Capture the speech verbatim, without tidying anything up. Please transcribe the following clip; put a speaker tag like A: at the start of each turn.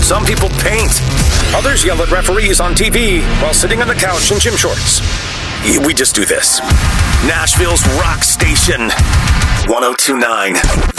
A: Some people paint. Others yell at referees on T V while sitting on the couch in gym shorts. We just do this. Nashville's rock station. ten twenty-nine